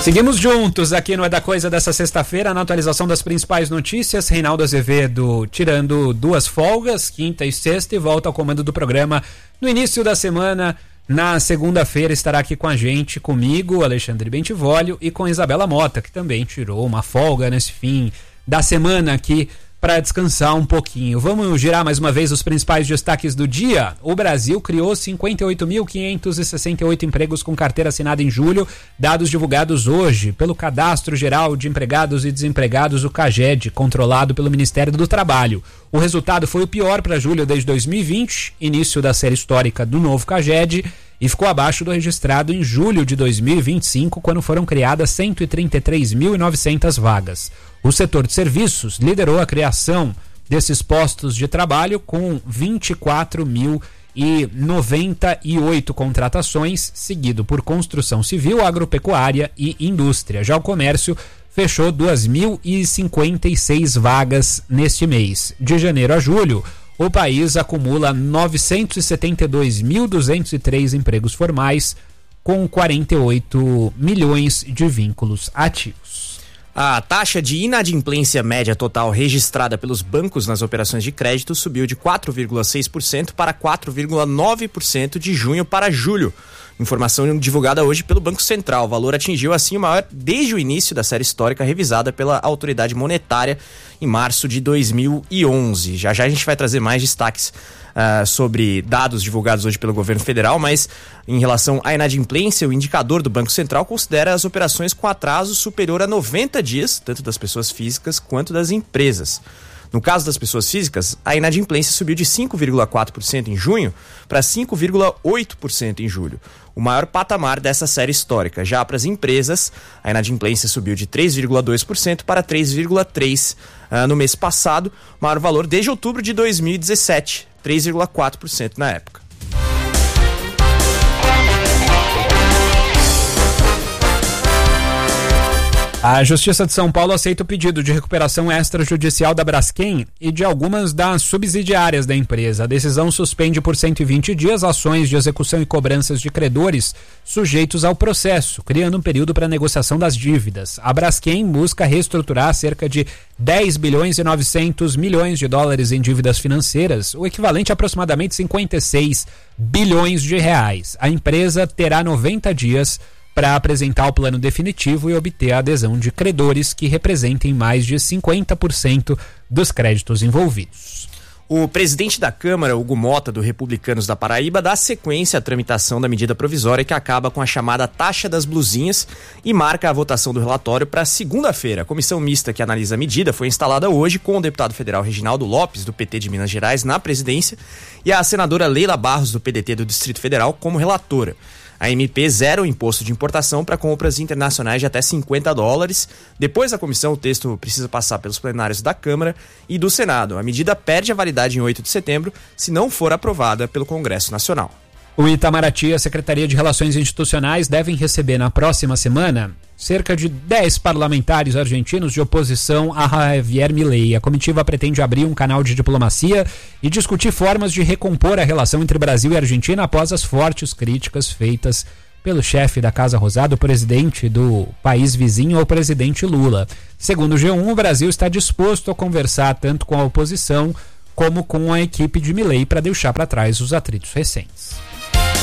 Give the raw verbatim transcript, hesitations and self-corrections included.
Seguimos juntos aqui no É da Coisa dessa sexta-feira, na atualização das principais notícias. Reinaldo Azevedo tirando duas folgas, quinta e sexta, e volta ao comando do programa no início da semana. Na segunda-feira estará aqui com a gente, comigo, Alexandre Bentivolio, e com Isabela Mota, que também tirou uma folga nesse fim da semana aqui para descansar um pouquinho. Vamos girar mais uma vez os principais destaques do dia. O Brasil criou cinquenta e oito mil quinhentos e sessenta e oito empregos com carteira assinada em julho, dados divulgados hoje pelo Cadastro Geral de Empregados e Desempregados, o CAGED, controlado pelo Ministério do Trabalho. O resultado foi o pior para julho desde dois mil e vinte, início da série histórica do novo CAGED, e ficou abaixo do registrado em julho de dois mil e vinte e cinco, quando foram criadas cento e trinta e três mil e novecentas vagas. O setor de serviços liderou a criação desses postos de trabalho com vinte e quatro mil e noventa e oito contratações, seguido por construção civil, agropecuária e indústria. Já o comércio fechou duas mil e cinquenta e seis vagas neste mês. De janeiro a julho, o país acumula novecentos e setenta e dois mil duzentos e três empregos formais, com quarenta e oito milhões de vínculos ativos. A taxa de inadimplência média total registrada pelos bancos nas operações de crédito subiu de quatro vírgula seis por cento para quatro vírgula nove por cento de junho para julho. Informação divulgada hoje pelo Banco Central. O valor atingiu assim o maior desde o início da série histórica revisada pela autoridade monetária em março de dois mil e onze. Já já a gente vai trazer mais destaques uh, sobre dados divulgados hoje pelo governo federal, mas em relação à inadimplência, o indicador do Banco Central considera as operações com atraso superior a noventa dias, tanto das pessoas físicas quanto das empresas. No caso das pessoas físicas, a inadimplência subiu de cinco vírgula quatro por cento em junho para cinco vírgula oito por cento em julho, o maior patamar dessa série histórica. Já para as empresas, a inadimplência subiu de três vírgula dois por cento para três vírgula três por cento uh, no mês passado, maior valor desde outubro de dois mil e dezessete, três vírgula quatro por cento na época. A Justiça de São Paulo aceita o pedido de recuperação extrajudicial da Braskem e de algumas das subsidiárias da empresa. A decisão suspende por cento e vinte dias ações de execução e cobranças de credores sujeitos ao processo, criando um período para negociação das dívidas. A Braskem busca reestruturar cerca de dez bilhões e novecentos milhões de dólares em dívidas financeiras, o equivalente a aproximadamente cinquenta e seis bilhões de reais. A empresa terá noventa dias para apresentar o plano definitivo e obter a adesão de credores que representem mais de cinquenta por cento dos créditos envolvidos. O presidente da Câmara, Hugo Mota, do Republicanos da Paraíba, dá sequência à tramitação da medida provisória que acaba com a chamada taxa das blusinhas e marca a votação do relatório para segunda-feira. A comissão mista que analisa a medida foi instalada hoje com o deputado federal Reginaldo Lopes, do P T de Minas Gerais, na presidência, e a senadora Leila Barros, do P D T do Distrito Federal, como relatora. A M P zera o imposto de importação para compras internacionais de até cinquenta dólares. Depois da comissão, o texto precisa passar pelos plenários da Câmara e do Senado. A medida perde a validade em oito de setembro, se não for aprovada pelo Congresso Nacional. O Itamaraty e a Secretaria de Relações Institucionais devem receber na próxima semana cerca de dez parlamentares argentinos de oposição a Javier Milei. A comitiva pretende abrir um canal de diplomacia e discutir formas de recompor a relação entre Brasil e Argentina após as fortes críticas feitas pelo chefe da Casa Rosada, o presidente do país vizinho, o presidente Lula. Segundo o G um, o Brasil está disposto a conversar tanto com a oposição como com a equipe de Milei para deixar para trás os atritos recentes.